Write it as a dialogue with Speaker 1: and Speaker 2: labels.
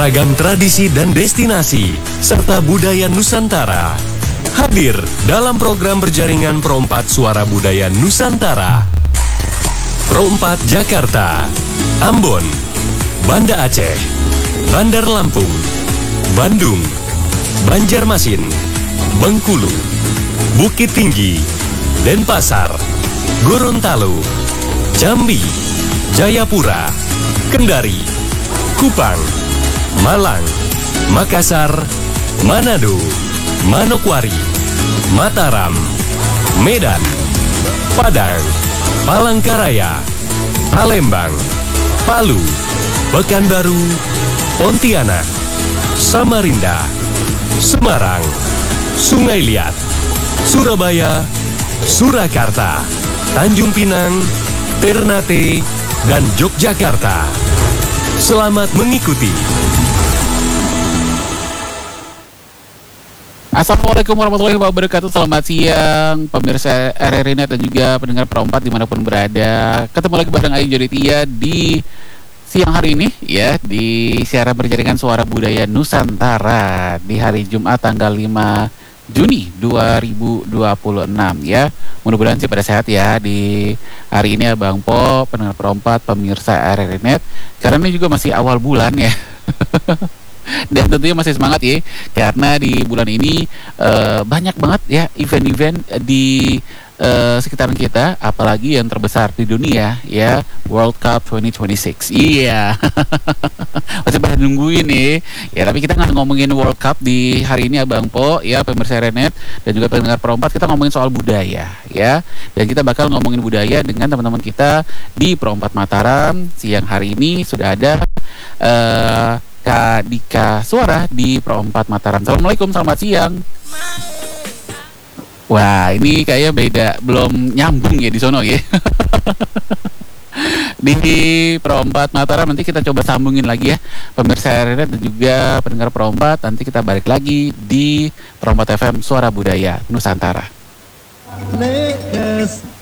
Speaker 1: Ragam tradisi dan destinasi, serta budaya Nusantara hadir dalam program berjaringan Pro4 Suara Budaya Nusantara. Pro4 Jakarta, Ambon, Banda Aceh, Bandar Lampung, Bandung, Banjarmasin, Bengkulu, Bukit Tinggi, Denpasar, Gorontalo, Jambi, Jayapura, Kendari, Kupang, Malang, Makassar, Manado, Manokwari, Mataram, Medan, Padang, Palangkaraya, Palembang, Palu, Pekanbaru, Pontianak, Samarinda, Semarang, Sungai Liat, Surabaya, Surakarta, Tanjung Pinang, Ternate, dan Yogyakarta. Selamat mengikuti.
Speaker 2: Assalamualaikum warahmatullahi wabarakatuh. Selamat siang pemirsa RRI Net dan juga pendengar Pro4 dimanapun berada. Ketemu lagi bareng Ayu Joditia di siang hari ini ya, di siaran berjaringan Suara Budaya Nusantara di hari Jumat tanggal 5 Juni 2026 ya. Mudah-mudahan sih pada sehat ya di hari ini Abang Po, pendengar Pro4, pemirsa RRI Net. Karena ini juga masih awal bulan ya. Dan tentunya masih semangat ya, karena di bulan ini banyak banget ya event-event di sekitaran kita, apalagi yang terbesar di dunia ya, World Cup 2026. Iya. Masih pada nungguin nih. Ya, tapi kita nggak ngomongin World Cup di hari ini Abang Po ya, pemirsa Renet dan juga pendengar Pro4, kita ngomongin soal budaya ya. Dan kita bakal ngomongin budaya dengan teman-teman kita di Pro4 Mataram. Siang hari ini sudah ada Kak Dika Suara di Pro4 Mataram. Assalamualaikum, selamat siang. Wah, ini kayaknya beda, belum nyambung ya di sono ya. Di Pro4 Mataram nanti kita coba sambungin lagi ya, pemirsa RRI dan juga pendengar Pro4. Nanti kita balik lagi di Pro4 FM Suara Budaya Nusantara.